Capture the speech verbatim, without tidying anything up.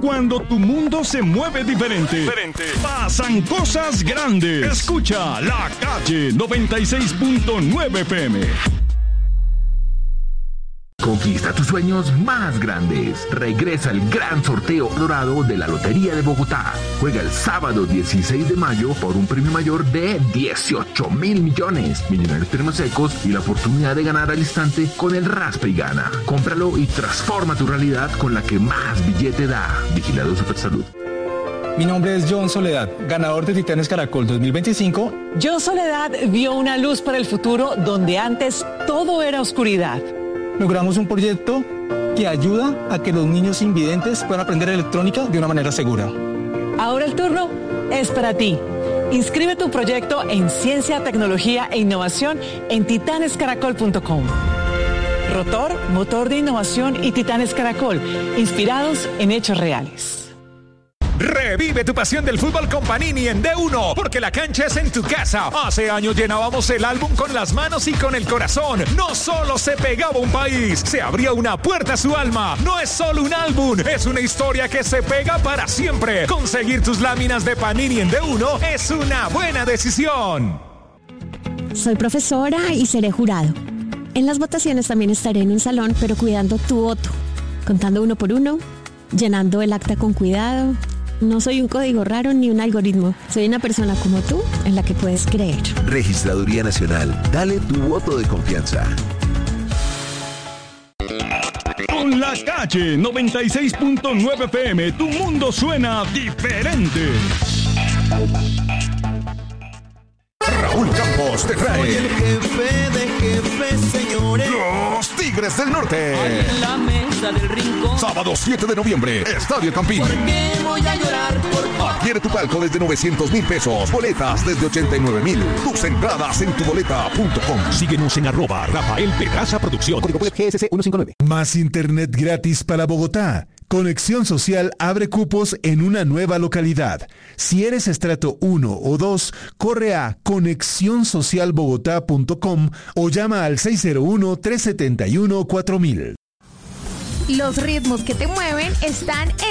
Cuando tu mundo se mueve diferente, diferente, pasan cosas grandes. Escucha La Calle noventa y seis punto nueve F M. Conquista tus sueños más grandes. Regresa el gran sorteo dorado de la Lotería de Bogotá. Juega el sábado dieciséis de mayo por un premio mayor de dieciocho mil millones. Millonarios Premios Secos y la oportunidad de ganar al instante con el Raspa y Gana. Cómpralo y transforma tu realidad con la que más billete da. Vigilado Supersalud. Mi nombre es John Soledad, ganador de Titanes Caracol dos mil veinticinco. John Soledad vio una luz para el futuro donde antes todo era oscuridad. Logramos un proyecto que ayuda a que los niños invidentes puedan aprender electrónica de una manera segura. Ahora el turno es para ti. Inscribe tu proyecto en Ciencia, Tecnología e Innovación en titanes caracol punto com. Rotor, motor de innovación y Titanes Caracol, inspirados en hechos reales. Revive tu pasión del fútbol con Panini en D uno, porque la cancha es en tu casa. Hace años llenábamos el álbum con las manos y con el corazón. No solo se pegaba un país, se abría una puerta a su alma. No es solo un álbum, es una historia que se pega para siempre. Conseguir tus láminas de Panini en D uno es una buena decisión. Soy profesora y seré jurado. En las votaciones también estaré en un salón, pero cuidando tu voto, contando uno por uno, llenando el acta con cuidado. No soy un código raro ni un algoritmo. Soy una persona como tú en la que puedes creer. Registraduría Nacional. Dale tu voto de confianza. Con La Calle noventa y seis punto nueve F M, tu mundo suena diferente. Raúl Campos te trae. Soy el jefe de jefes, señores. Los Tigres del Norte. En la mesa del rincón. Sábado siete de noviembre, Estadio Campín. ¿Por qué voy a llorar por Adquiere tu palco desde novecientos mil pesos. Boletas desde ochenta y nueve mil. Tus entradas en tuboleta punto com. Síguenos en arroba Rafael Pedraza Producción. Código G S C ciento cincuenta y nueve. Más internet gratis para Bogotá. Conexión Social abre cupos en una nueva localidad. Si eres estrato uno o dos, corre a conexión social bogotá punto com o llama al seis cero uno, tres siete uno, cuatro mil. Los ritmos que te mueven están en